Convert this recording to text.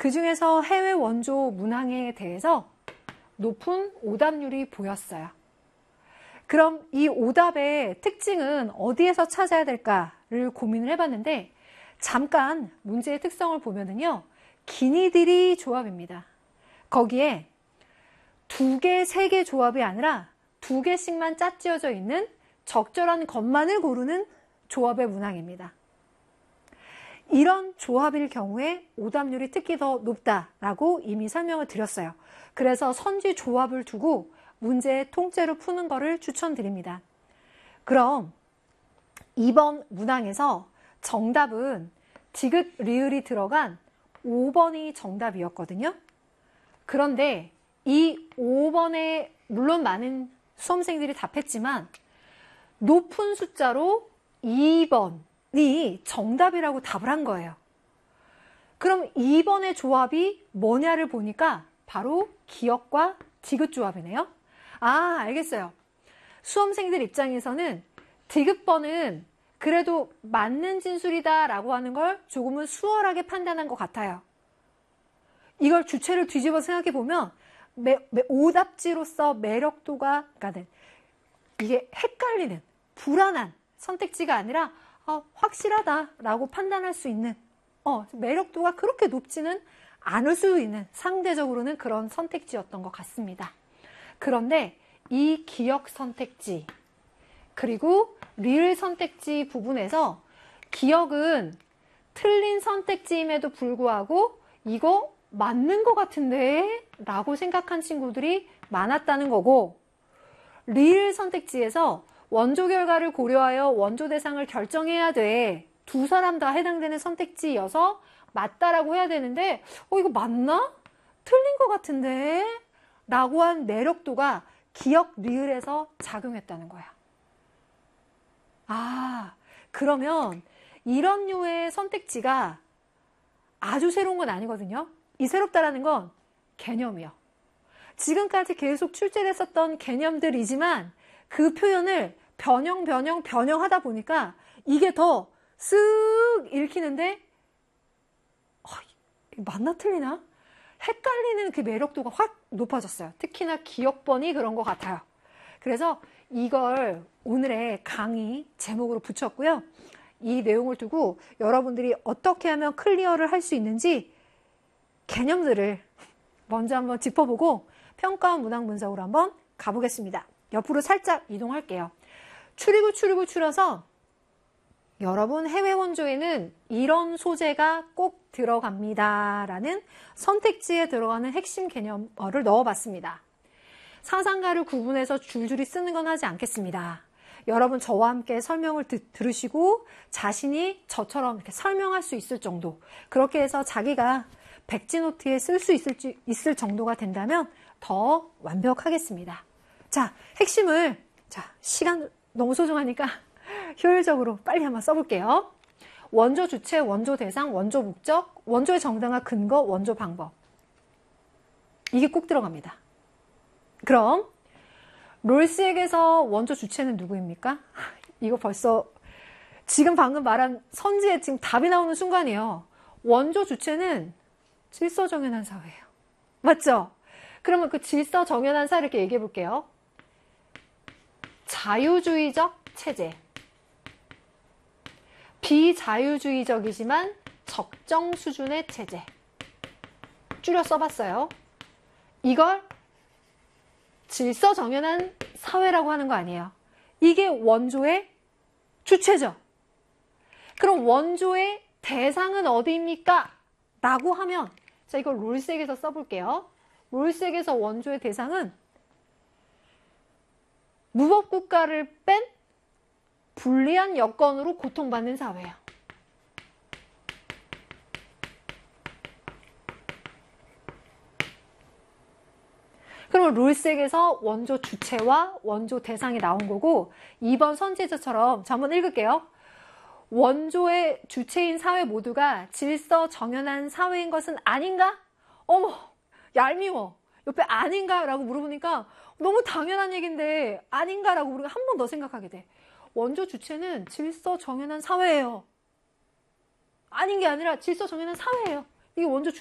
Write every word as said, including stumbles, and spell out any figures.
그 중에서 해외 원조 문항에 대해서 높은 오답률이 보였어요. 그럼 이 오답의 특징은 어디에서 찾아야 될까를 고민을 해봤는데 잠깐 문제의 특성을 보면은요. 기니들이 조합입니다. 거기에 두 개, 세 개 조합이 아니라 두 개씩만 짝지어져 있는 적절한 것만을 고르는 조합의 문항입니다. 이런 조합일 경우에 오답률이 특히 더 높다라고 이미 설명을 드렸어요. 그래서 선지 조합을 두고 문제 통째로 푸는 거를 추천드립니다. 그럼 이번 문항에서 정답은 디귿, 리을이 들어간 오 번이 정답이었거든요. 그런데 이 오 번에 물론 많은 수험생들이 답했지만 높은 숫자로 이 번이 정답이라고 답을 한 거예요. 그럼 이 번의 조합이 뭐냐를 보니까 바로 기역과 디귿 조합이네요. 아, 알겠어요. 수험생들 입장에서는 디귿번은 그래도 맞는 진술이다라고 하는 걸 조금은 수월하게 판단한 것 같아요. 이걸 주체를 뒤집어 생각해보면 오답지로서 매력도가, 그러니까 이게 헷갈리는, 불안한 선택지가 아니라 어, 확실하다라고 판단할 수 있는 어, 매력도가 그렇게 높지는 않을 수 있는 상대적으로는 그런 선택지였던 것 같습니다. 그런데 이 기역 선택지 그리고 리을 선택지 부분에서 기역은 틀린 선택지임에도 불구하고 이거 맞는 것 같은데 라고 생각한 친구들이 많았다는 거고, 리을 선택지에서 원조 결과를 고려하여 원조 대상을 결정해야 돼. 두 사람 다 해당되는 선택지여서 맞다라고 해야 되는데 어 이거 맞나? 틀린 것 같은데? 라고 한 매력도가 기역, 리을에서 작용했다는 거야. 아, 그러면 이런 류의 선택지가 아주 새로운 건 아니거든요. 이 새롭다라는 건 개념이요. 지금까지 계속 출제됐었던 개념들이지만 그 표현을 변형, 변형, 변형하다 보니까 이게 더 쓱 읽히는데 어, 맞나 틀리나? 헷갈리는 그 매력도가 확 높아졌어요. 특히나 기역번이 그런 것 같아요. 그래서 이걸 오늘의 강의 제목으로 붙였고요. 이 내용을 두고 여러분들이 어떻게 하면 클리어를 할 수 있는지 개념들을 먼저 한번 짚어보고 평가원 문항 분석으로 한번 가보겠습니다. 옆으로 살짝 이동할게요. 추리고 추리고 추려서 여러분 해외 원조에는 이런 소재가 꼭 들어갑니다 라는 선택지에 들어가는 핵심 개념어를 넣어봤습니다. 상상가를 구분해서 줄줄이 쓰는 건 하지 않겠습니다. 여러분 저와 함께 설명을 드, 들으시고 자신이 저처럼 이렇게 설명할 수 있을 정도, 그렇게 해서 자기가 백지노트에 쓸 수 있을, 있을 정도가 된다면 더 완벽하겠습니다. 자, 핵심을, 자, 시간 너무 소중하니까 효율적으로 빨리 한번 써볼게요. 원조 주체, 원조 대상, 원조 목적, 원조의 정당화 근거, 원조 방법. 이게 꼭 들어갑니다. 그럼 롤스에게서 원조 주체는 누구입니까? 이거 벌써 지금 방금 말한 선지에 지금 답이 나오는 순간이에요. 원조 주체는 질서정연한 사회예요. 맞죠? 그러면 그 질서정연한 사회 이렇게 얘기해 볼게요. 자유주의적 체제. 비자유주의적이지만 적정 수준의 체제. 줄여 써봤어요. 이걸 질서정연한 사회라고 하는 거 아니에요. 이게 원조의 주체죠. 그럼 원조의 대상은 어디입니까? 라고 하면, 자, 이걸 롤스에게서 써볼게요. 롤스에게서 원조의 대상은 무법국가를 뺀 불리한 여건으로 고통받는 사회예요. 그럼 롤스에게서 원조 주체와 원조 대상이 나온 거고, 이번 선지자처럼 자, 한번 읽을게요. 원조의 주체인 사회 모두가 질서 정연한 사회인 것은 아닌가? 어머, 얄미워. 옆에 아닌가? 라고 물어보니까 너무 당연한 얘기인데 아닌가? 라고 우리가 한 번 더 생각하게 돼. 원조 주체는 질서 정연한 사회예요. 아닌 게 아니라 질서 정연한 사회예요. 이게 원조 주